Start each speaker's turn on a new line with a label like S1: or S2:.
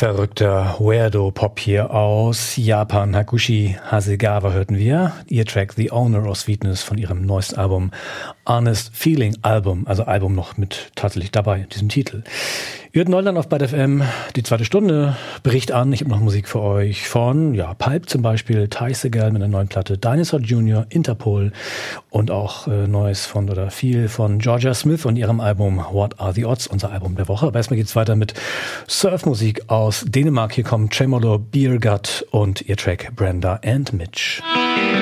S1: Verrückter Weirdo-Pop hier aus Japan. Hakushi Hasegawa hörten wir. Ihr Track The Owner of Sweetness von ihrem neuesten Album Honest Feeling Album. Also Album noch mit tatsächlich dabei, diesem Titel. Ihr hört Neuland auf Byte FM, die zweite Stunde bricht an. Ich habe noch Musik für euch von, Pulp zum Beispiel, Ty Segall mit einer neuen Platte, Dinosaur Jr., Interpol und auch Neues viel von Georgia Smith und ihrem Album What Are the Odds, unser Album der Woche. Aber erstmal geht's weiter mit Surfmusik aus Dänemark. Hier kommen Tremolo, Beer Gut und ihr Track Brenda and Mitch.